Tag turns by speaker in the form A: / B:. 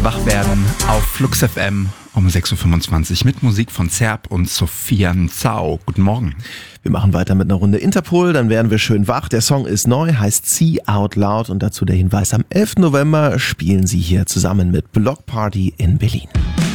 A: Wach werden auf Flux FM um 6.25 Uhr mit Musik von Zerb und Sophia Nzau. Guten Morgen.
B: Wir machen weiter mit einer Runde Interpol, dann werden wir schön wach. Der Song ist neu, heißt See Out Loud und dazu der Hinweis, am 11. November spielen sie hier zusammen mit Block Party in Berlin.